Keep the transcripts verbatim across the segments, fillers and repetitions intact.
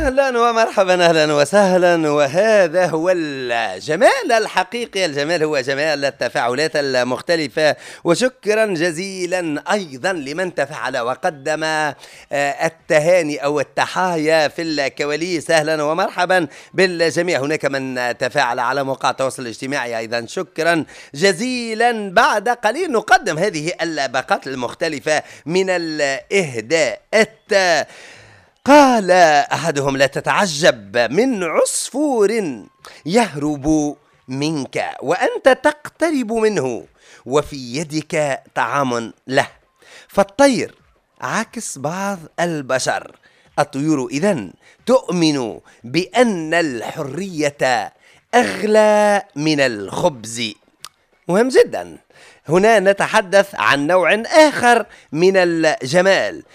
أهلا ومرحبا، أهلا وسهلا. وهذا هو الجمال الحقيقي، الجمال هو جمال التفاعلات المختلفة. وشكرا جزيلا أيضا لمن تفاعل وقدم التهاني أو التحايا في الكواليس. أهلا ومرحبا بالجميع. هناك من تفاعل على مواقع التواصل الاجتماعي أيضا، شكرا جزيلا. بعد قليل نقدم هذه الباقات المختلفة من الإهداءات. قال أحدهم: لا تتعجب من عصفور يهرب منك وأنت تقترب منه وفي يدك طعام له. فالطير عكس بعض البشر. الطيور إذن تؤمن بأن الحرية أغلى من الخبز. مهم جدا. هنا نتحدث عن نوع آخر من الجمال.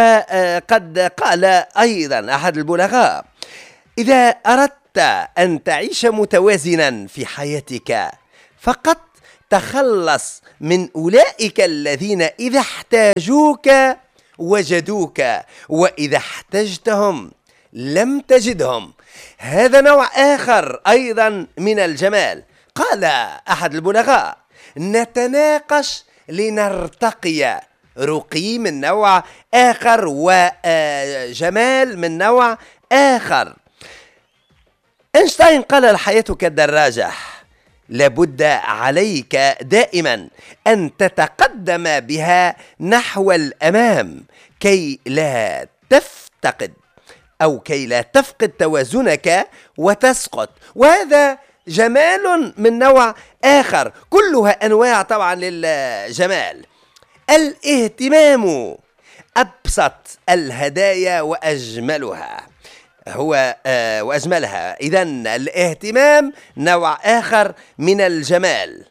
وقد قال أيضا أحد البلغاء: إذا أردت أن تعيش متوازنا في حياتك فقط تخلص من أولئك الذين إذا احتاجوك وجدوك وإذا احتجتهم لم تجدهم. هذا نوع آخر أيضا من الجمال. قال أحد البلغاء: نتناقش لنرتقي. رقي من نوع آخر وجمال من نوع آخر. أينشتاين قال: الحياة كالدراجة، لابد عليك دائما أن تتقدم بها نحو الأمام كي لا تفتقد أو كي لا تفقد توازنك وتسقط. وهذا جمال من نوع آخر، كلها أنواع طبعا للجمال. الاهتمام أبسط الهدايا وأجملها هو آه وأجملها. إذن الاهتمام نوع آخر من الجمال.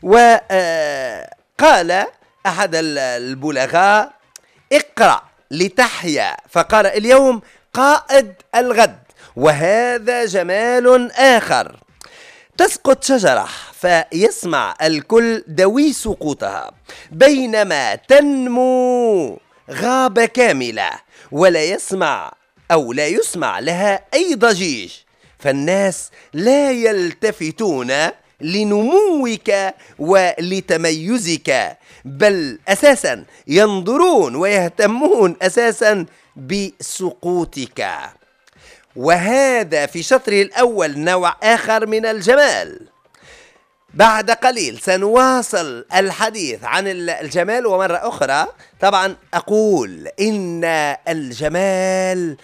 وقال أحد البلغاء: اقرأ لتحيا، فقرأ اليوم قائد الغد. وهذا جمال آخر. تسقط شجرة فيسمع الكل دوي سقوطها، بينما تنمو غابة كاملة ولا يسمع أو لا يسمع لها أي ضجيج. فالناس لا يلتفتون لنموك ولتميزك، بل أساسا ينظرون ويهتمون أساسا بسقوطك. وهذا في شطره الأول نوع آخر من الجمال. بعد قليل سنواصل الحديث عن الجمال. ومرة أخرى طبعا أقول إن الجمال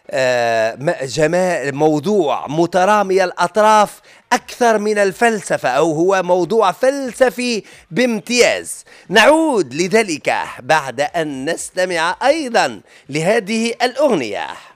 جمال موضوع مترامي الأطراف أكثر من الفلسفة، أو هو موضوع فلسفي بامتياز. نعود لذلك بعد أن نستمع أيضا لهذه الأغنية.